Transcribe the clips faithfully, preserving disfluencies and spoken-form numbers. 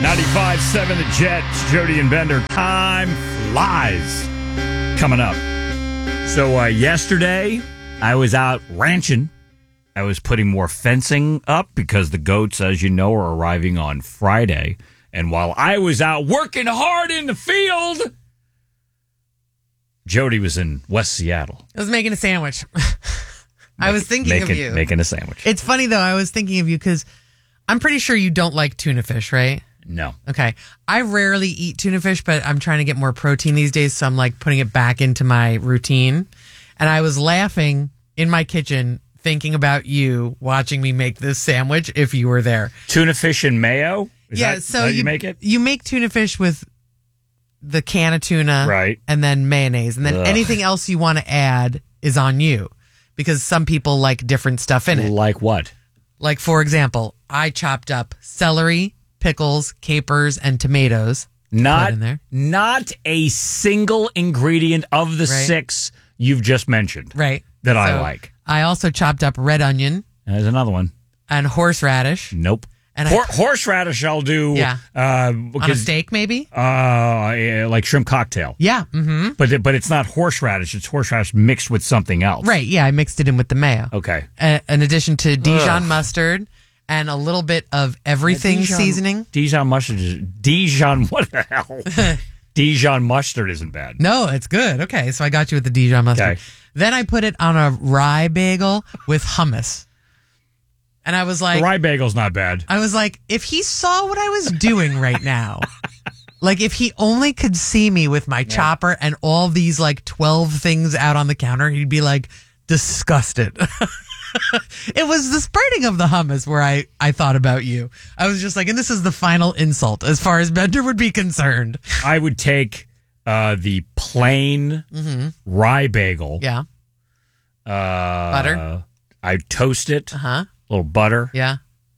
ninety-five point seven The Jet, Jody and Bender. Time flies. Coming up. So uh, yesterday, I was out ranching. I was putting more fencing up because the goats, as you know, are arriving on Friday. And while I was out working hard in the field, Jody was in West Seattle. I was making a sandwich. I was thinking making, of you. Making a sandwich. It's funny, though. I was thinking of you because I'm pretty sure you don't like tuna fish, right? No. Okay. I rarely eat tuna fish, but I'm trying to get more protein these days, so I'm like putting it back into my routine. And I was laughing in my kitchen thinking about you watching me make this sandwich if you were there. Tuna fish and mayo? Is yeah, that, so how you, you make it? You make tuna fish with the can of tuna, right, and then mayonnaise. And then Ugh. anything else you want to add is on you because some people like different stuff in it. Like what? Like, for example, I chopped up celery, pickles, capers, and tomatoes. Not, in there. not a single ingredient of the Right. six you've just mentioned. Right. That I So like. I also chopped up red onion There's another one. and horseradish. Nope. And Hor- I, horseradish I'll do. Yeah. Uh, on a because, steak, maybe? uh, yeah, like shrimp cocktail. Yeah. Mm-hmm. But it- but it's not horseradish. It's horseradish mixed with something else. Right. Yeah, I mixed it in with the mayo. Okay. A- in addition to Dijon Ugh. mustard and a little bit of everything Dijon- seasoning. Dijon mustard is Dijon. What the hell? Dijon mustard isn't bad. No, it's good. Okay, so I got you with the Dijon mustard. Okay. Then I put it on a rye bagel with hummus. And I was like, The rye bagel's not bad. I was like, if he saw what I was doing right now, like if he only could see me with my chopper and all these like twelve things out on the counter, he'd be like disgusted. It was the spreading of the hummus where I, I thought about you. I was just like, and this is the final insult as far as Bender would be concerned. I would take uh, the plain Mm-hmm. rye bagel. Yeah. Uh, Butter? I'd toast it. Uh huh. A little butter. Yeah.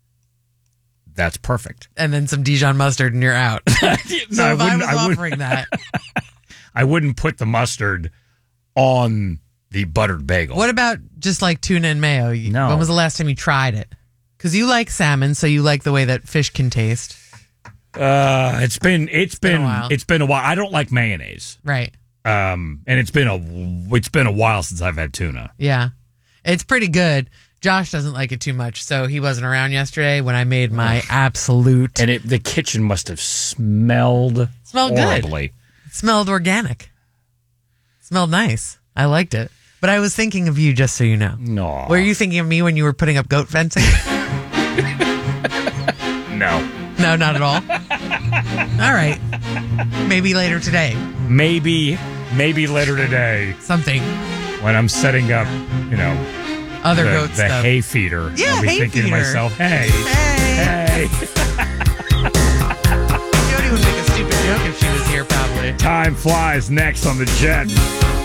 That's perfect. And then some Dijon mustard and you're out. So No, if I, wouldn't- was wouldn't- offering that, I wouldn't put the mustard on the buttered bagel. what about just like tuna and mayo? You- No. When was the last time you tried it? Because you like salmon, so you like the way that fish can taste. Uh, it's been it's been a been, while. it's been a while. I don't like mayonnaise. Right. Um, and it's been a it's been a while since I've had tuna. Yeah. It's pretty good. Josh doesn't like it too much, so he wasn't around yesterday when I made my absolute. And it, the kitchen must have smelled Smelled good. horribly. It smelled organic. It smelled nice. I liked it. But I was thinking of you, just so you know. No, Were you thinking of me when you were putting up goat fencing? no. No, not at all. All right. Maybe later today. Maybe maybe later today Something. when I'm setting up, you know, Other the, goat the stuff. hay feeder. Yeah, I'll be hay thinking feeder. to myself, hey, Hey. hey. Jody would make a stupid joke if she was here, probably. Time flies next on the Jet.